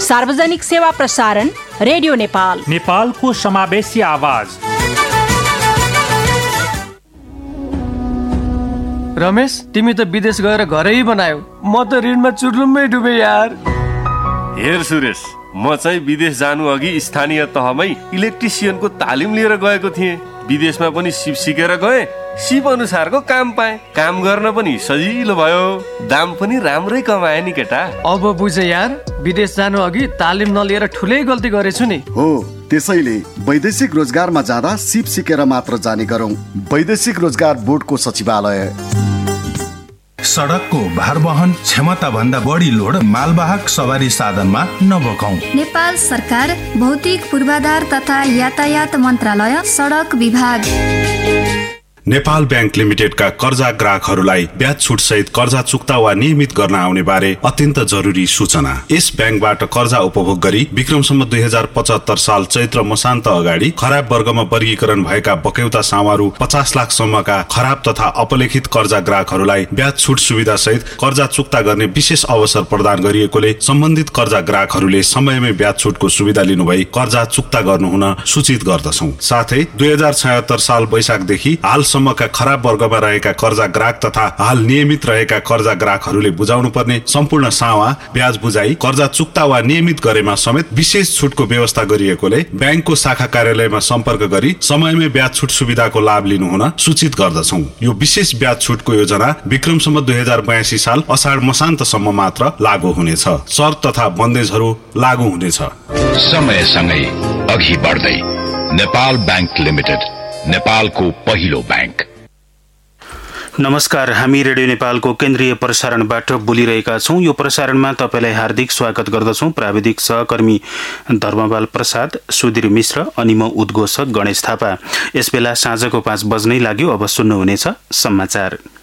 सार्वजनिक सेवा प्रसारण रेडियो नेपाल, नेपालको समावेशी आवाज। रमेश, तिमी त विदेश गएर घरै बनायौ, म त ऋणमा चुर्लुम्मै डुबे यार। हेर सुरेश, म चाहिँ विदेश जानु अघि स्थानीय तहमै इलेक्ट्रिसियनको तालिम लिएर गएको थिएँ। विदेशमा पनि सिप सिकेर गएँ, सिप अनुसारको काम पाएँ। काम गर्न पनि सजिलो भयो, दाम पनि राम्रै कमाए नि केटा। अब बुझे यार, विदेश जानु अघि तालिम नलिएर ठुलै गल्ती गरेछु नि। हो, त्यसैले वैदेशिक रोजगारमा जाँदा सिप सिकेर मात्र जाने गरौँ। वैदेशिक रोजगार बोर्डको सचिवालय। सडकको भारवहन क्षमता भन्दा बढी लोड मालवाहक सवारी साधनमा नबोकाऊ। नेपाल सरकार भौतिक पूर्वाधार तथा यातायात मन्त्रालय, सडक विभाग। नेपाल ब्याङ्क लिमिटेडका कर्जा ग्राहकहरूलाई ब्याज छुट सहित कर्जा चुक्ता वा नियमित गर्न आउने बारे अत्यन्त जरुरी सूचना। यस ब्याङ्कबाट कर्जा उपभोग गरी विक्रमसम्म 2075 साल चैत्र मसान्त अगाडि खराब वर्गमा वर्गीकरण भएका बक्यौता सामारू 50 लाख सम्मका खराब तथा अपलेखित कर्जा ग्राहकहरूलाई ब्याज छुट सुविधा सहित कर्जा चुक्ता गर्ने विशेष अवसर प्रदान गरिएकोले सम्बन्धित कर्जा ग्राहकहरूले समयमै ब्याज छुटको सुविधा लिनुभई कर्जा चुक्ता गर्नुहुन सूचित गर्दछौं। साथै 2076 साल वैशाखदेखि हालसम्मका खराब वर्गमा रहेका कर्जा ग्राहक तथा हाल नियमित रहेका कर्जा ग्राहकहरूले बुझाउनु पर्ने सम्पूर्ण सावा, ब्याज बुझाइ, कर्जा चुक्ता वा नियमित गरेमा समेत विशेष छुटको व्यवस्था गरिएकोले ब्याङ्कको शाखा कार्यालयमा सम्पर्क गरी समयमै ब्याज छुट सुविधाको लाभ लिनुहुन सूचित गर्दछौं। यो विशेष ब्याज छुटको योजना विक्रमसम्म 2082 साल अषाढ मसान्तसम्म मात्र लागू हुनेछ। शर्त तथा बन्देजहरू लागू हुनेछ। समयसँगै अघि बढ्दै नेपाल ब्याङ्क लिमिटेड, नेपालको पहिलो ब्याङ्क। नमस्कार, हामी रेडियो नेपालको केन्द्रीय प्रसारणबाट बोलिरहेका छौं। यो प्रसारणमा तपाईलाई हार्दिक स्वागत गर्दछौं। प्राविधिक सहकर्मी धर्मबाल प्रसाद, सुधीर मिश्र अनि म उद्घोषक गणेश थापा। यसबेला साँझको 5 बज्नै लाग्यो। अब सुन्नुहुनेछ समाचार।